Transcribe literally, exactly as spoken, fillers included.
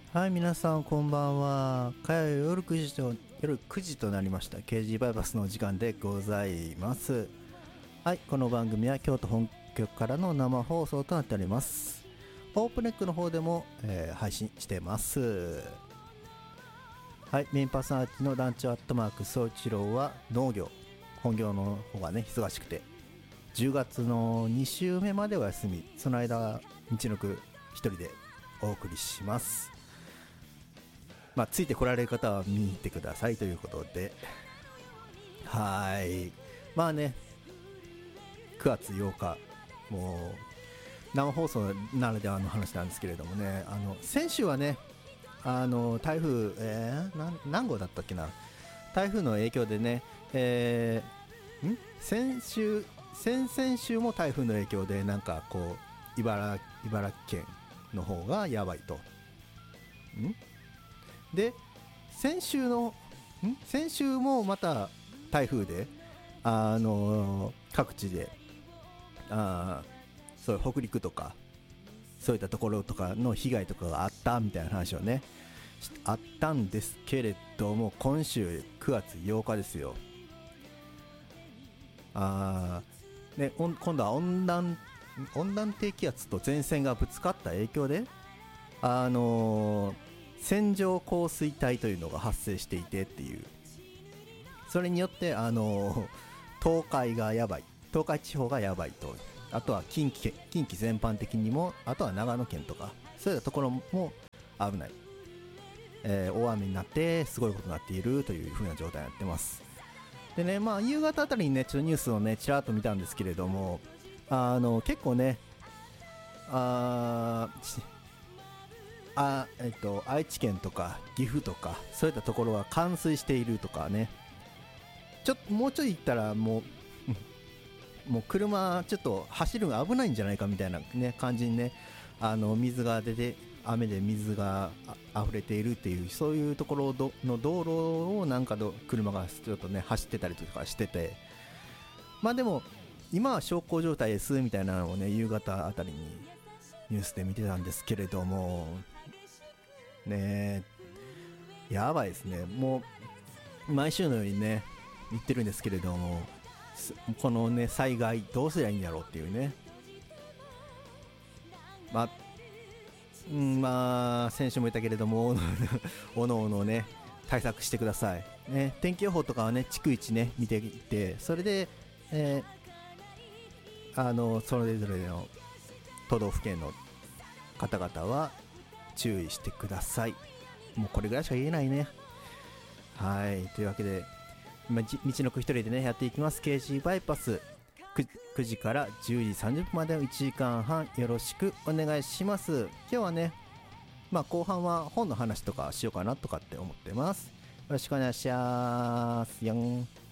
はい、皆さんこんばんは。火曜夜くじと夜くじとなりました ケージー バイパスのお時間でございます。はい、この番組は京都本局からの生放送となっております。オープネックの方でも、えー配信してます。はい、メインパーソナリティのランチアットマーク総一郎は農業、本業の方がね忙しくてじゅうがつのに週目までお休み、その間道のく一人でお送りします。まあ、ついてこられる方は見に行ってくださいということで、はーい、まあね、くがつようか、もう生放送ならではの話なんですけれどもね、あの先週はね、あの台風、えー、何, 何号だったっけな、台風の影響でね、えー、ん先週先々週も台風の影響でなんかこう茨茨城県の方がやばいと。んで先週のん先週もまた台風で、あのー各地であそういう北陸とかそういったところとかの被害とかがあったみたいな話をねあったんですけれども、今週くがつようかですよ。あー、ね、今度は温暖温暖低気圧と前線がぶつかった影響で、あのー線状降水帯というのが発生していてっていう、それによってあのー東海がやばい、東海地方がやばいと、あとは近畿近畿全般的にも、あとは長野県とかそういったところも危ない、えー大雨になってすごいことになっているという風な状態になってます。でね、まあ夕方あたりにねちょっとニュースをねちらっと見たんですけれども、あの結構ね、あーあえっと、愛知県とか岐阜とかそういったところが冠水しているとかね、ちょっともうちょい行ったらもうもう車ちょっと走るのが危ないんじゃないかみたいな、ね、感じにね、あの水が出て、雨で水があ溢れているっていう、そういうところどの道路をなんかど車がちょっとね走ってたりとかしてて、まあでも今は小康状態ですみたいなのをね夕方あたりにニュースで見てたんですけれどもね、やばいですね。もう毎週のようにね言ってるんですけれども、このね災害どうすりゃいいんだろうっていうね、まあ、うん、まあ先週も言ったけれどもおのおのね対策してくださいね。天気予報とかはね逐一ね見ていって、それで、えー、あのそれぞれの都道府県の方々は注意してください。もうこれぐらいしか言えないね。はい、というわけで今道のく一人でねやっていきます。 ケージー バイパス 9, くじからじゅうじさんじゅっぷんまでのいちじかんはんよろしくお願いします。今日はね、まあ後半は本の話とかしようかなとかって思ってます。よろしくお願いしますよん。